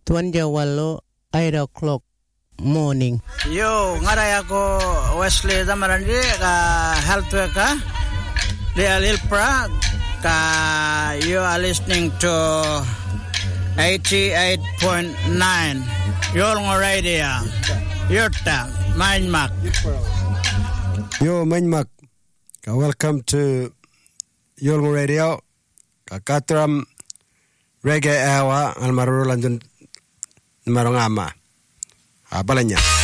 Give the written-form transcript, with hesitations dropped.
Tuanjawalo 8 o'clock morning. Yo, ngaray ako Wesley Damarandi ka health worker di Alilpra ka you are listening to 88.9 Yolngo Radio Yurta Mindmak. Yo Mindmak, welcome to Yolngo Radio. Katram reggae hour almarul lanjut marongama. Balanya.